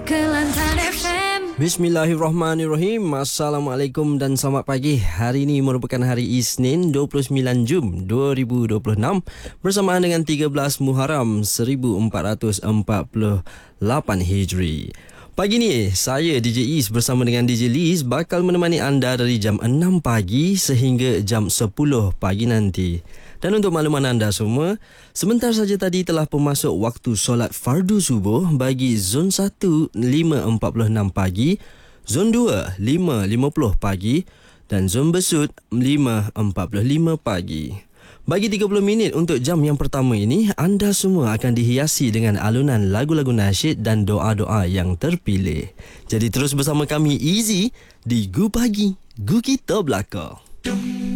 Kelantan FM. Bismillahirrahmanirrahim. Assalamualaikum dan selamat pagi. Hari ini merupakan hari Isnin 29 Jun 2026 bersamaan dengan 13 Muharram 1448 Hijri. Pagi ni saya DJ Is bersama dengan DJ Liz bakal menemani anda dari jam 6 pagi sehingga jam 10 pagi nanti. Dan untuk makluman anda semua, sebentar saja tadi telah pemasuk waktu solat fardu subuh bagi Zon 1 5.46 pagi, Zon 2 5.50 pagi dan Zon Besut 5.45 pagi. Bagi 30 minit untuk jam yang pertama ini, anda semua akan dihiasi dengan alunan lagu-lagu nasyid dan doa-doa yang terpilih. Jadi terus bersama kami Easy di Gu Pagi, Gu Kita Belakang.